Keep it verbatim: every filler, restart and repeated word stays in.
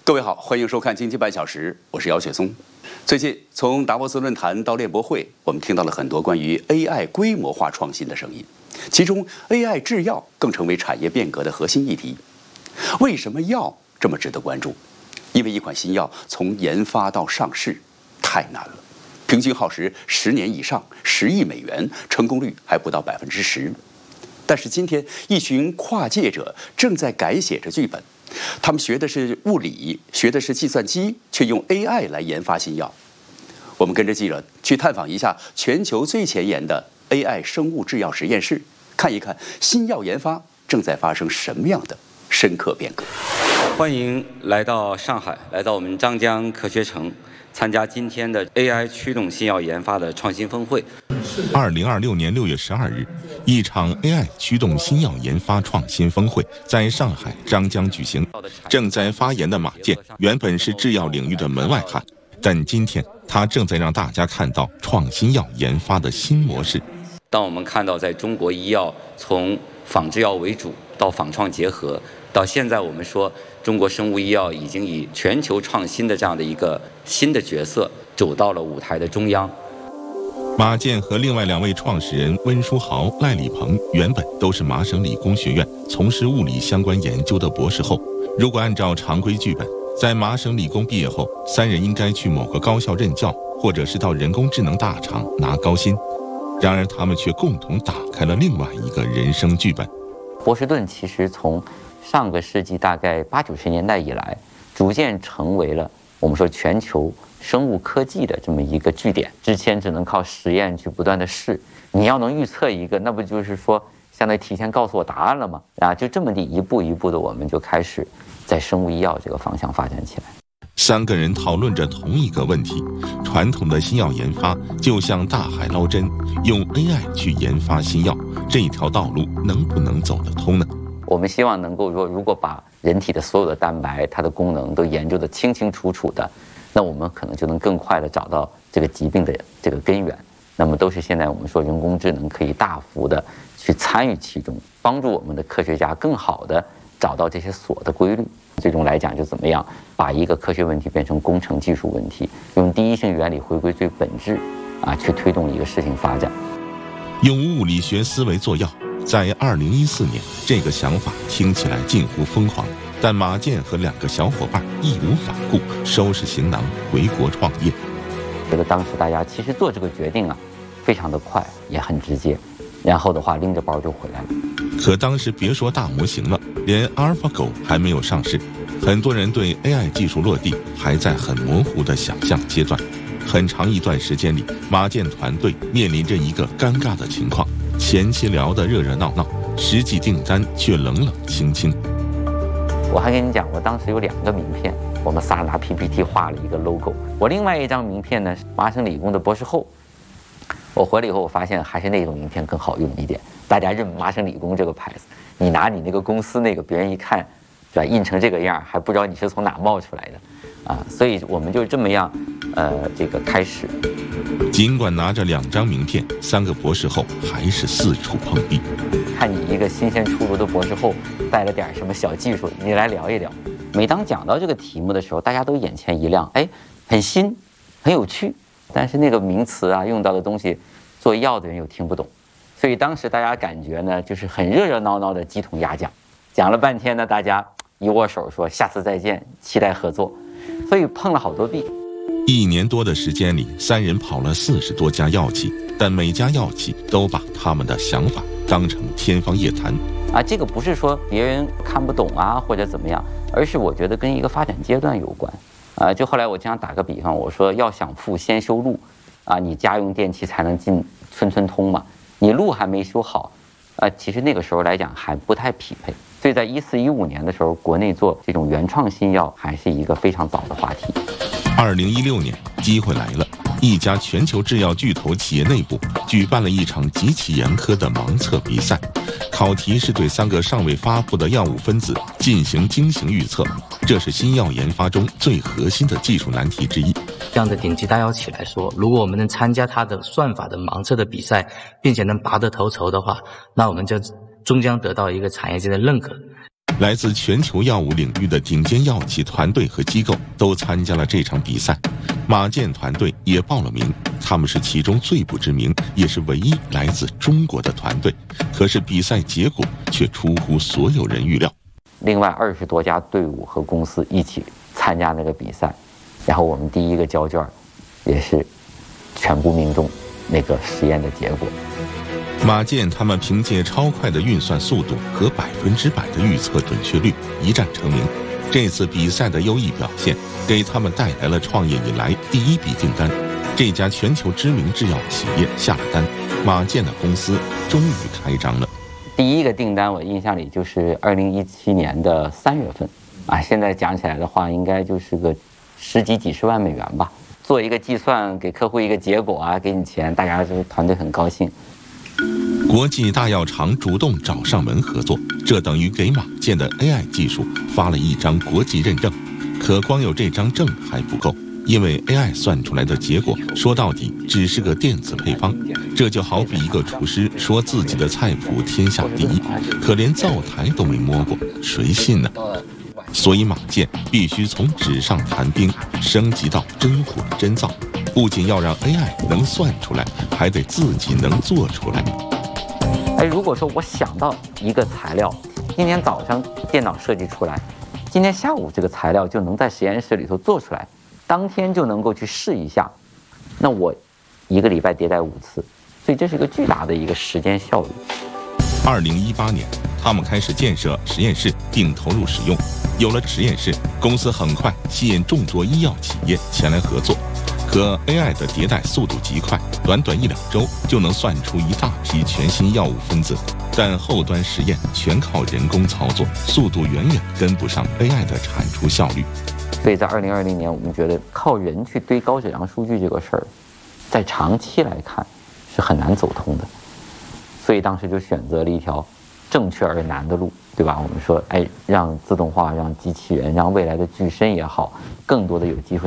各位好，欢迎收看《经济半小时》，我是姚雪松。最近从达沃斯论坛到链博会，我们听到了很多关于 A I 规模化创新的声音，其中 A I 制药更成为产业变革的核心议题。为什么药这么值得关注？因为一款新药从研发到上市太难了，平均耗时十年以上，十亿美元，成功率还不到百分之十。但是今天，一群跨界者正在改写着剧本。他们学的是物理，学的是计算机，却用 A I 来研发新药。我们跟着记者去探访一下全球最前沿的 A I 生物制药实验室，看一看新药研发正在发生什么样的深刻变革。 欢迎来到上海，来到我们张江科学城，参加今天的 A I 驱动新药研发的创新峰会。 二零二六年六月十二日，一场 A I 驱动新药研发创新峰会在上海张江举行。正在发言的马健原本是制药领域的门外汉，但今天他正在让大家看到创新药研发的新模式。 当我们看到在中国医药从仿制药为主到仿创结合，到现在我们说中国生物医药已经以全球创新的这样的一个新的角色走到了舞台的中央。 马健和另外两位创始人温书豪、赖礼鹏原本都是麻省理工学院从事物理相关研究的博士后。如果按照常规剧本，在麻省理工毕业后，三人应该去某个高校任教，或者是到人工智能大厂拿高薪。然而他们却共同打开了另外一个人生剧本。 波士顿其实从上个世纪大概八九十年代以来，逐渐成为了我们说全球生物科技的这么一个据点。之前只能靠实验去不断的试，你要能预测一个，那不就是说相当于提前告诉我答案了吗？啊，就这么地一步一步的，我们就开始在生物医药这个方向发展起来。 三个人讨论着同一个问题：传统的新药研发就像大海捞针，用 A I 去研发新药，这一条道路能不能走得通呢？ 我们希望能够说，如果把人体的所有的蛋白，它的功能都研究得清清楚楚的，那我们可能就能更快地找到这个疾病的这个根源。那么都是现在我们说人工智能可以大幅的去参与其中，帮助我们的科学家更好地找到这些锁的规律。最终来讲，就怎么样把一个科学问题变成工程技术问题，用第一性原理回归最本质啊，去推动一个事情发展。 用物理学思维做药，在二零一四年，这个想法听起来近乎疯狂，但马健和两个小伙伴义无反顾，收拾行囊回国创业。 觉得当时大家其实做这个决定啊，非常的快，也很直接，然后的话拎着包就回来了。 可当时别说大模型了，连 AlphaGo 还没有上市，很多人对 A I 技术落地还在很模糊的想象阶段。很长一段时间里，马健团队面临着一个尴尬的情况：前期聊得热热闹闹，实际订单却冷冷清清。 我还跟你讲，我当时有两个名片，我们仨拿 P P T 画了一个 logo。我另外一张名片呢，麻省理工的博士后。我回来以后，我发现还是那种名片更好用一点，大家认麻省理工这个牌子。你拿你那个公司那个，别人一看，是吧？印成这个样，还不知道你是从哪冒出来的，啊！所以我们就这么样，呃，这个开始。 尽管拿着两张名片，三个博士后还是四处碰壁。 看你一个新鲜出炉的博士后带了点什么小技术，你来聊一聊。每当讲到这个题目的时候，大家都眼前一亮，哎，很新，很有趣。但是那个名词啊，用到的东西，做药的人又听不懂，所以当时大家感觉呢，就是很热热闹闹的鸡同鸭讲，讲了半天呢，大家一握手说下次再见，期待合作，所以碰了好多壁。 一年多的时间里，三人跑了四十多家药企，但每家药企都把他们的想法当成天方夜谭。 啊，这个不是说别人看不懂啊或者怎么样，而是我觉得跟一个发展阶段有关。啊，就后来我经常打个比方，我说要想富先修路，啊，你家用电器才能进村村通嘛。你路还没修好，啊，其实那个时候来讲还不太匹配。所以在一四一五年的时候，国内做这种原创新药还是一个非常早的话题。 二零一六年，机会来了，一家全球制药巨头企业内部举办了一场极其严苛的盲测比赛，考题是对三个尚未发布的药物分子进行精行预测，这是新药研发中最核心的技术难题之一。 这样的顶级大药企来说，如果我们能参加它的算法的盲测的比赛，并且能拔得头筹的话，那我们就终将得到一个产业界的认可。 来自全球药物领域的顶尖药企团队和机构都参加了这场比赛，马健团队也报了名，他们是其中最不知名，也是唯一来自中国的团队。可是比赛结果却出乎所有人预料。 另外二十多家队伍和公司一起参加那个比赛，然后我们第一个交卷，也是全部命中那个实验的结果。 马健他们凭借超快的运算速度和百分之百的预测准确率一战成名。这次比赛的优异表现给他们带来了创业以来第一笔订单。这家全球知名制药企业下了单，马健的公司终于开张了。 第一个订单我印象里就是二零一七年的三月份，啊，现在讲起来的话，应该就是个十几几十万美元吧。做一个计算，给客户一个结果啊，给你钱，大家就是团队很高兴。 国际大药厂主动找上门合作，这等于给马健的 A I 技术发了一张国际认证。可光有这张证还不够，因为 A I 算出来的结果说到底只是个电子配方。这就好比一个厨师说自己的菜谱天下第一，可连灶台都没摸过，谁信呢？所以马健必须从纸上谈兵升级到真火真灶，不仅要让 A I 能算出来，还得自己能做出来。 哎，如果说我想到一个材料，今天早上电脑设计出来，今天下午这个材料就能在实验室里头做出来，当天就能够去试一下，那我一个礼拜迭代五次，所以这是一个巨大的一个时间效率。 二零一八年，他们开始建设实验室并投入使用。有了实验室，公司很快吸引众多医药企业前来合作。可 A I 的迭代速度极快，短短一两周就能算出一大批全新药物分子，但后端实验全靠人工操作，速度远远跟不上 A I 的产出效率。 所以在二零二零年，我们觉得靠人去堆高质量数据这个事儿，在长期来看是很难走通的。所以当时就选择了一条正确而难的路，对吧？我们说，哎，让自动化、让机器人、让未来的具身也好，更多的有机会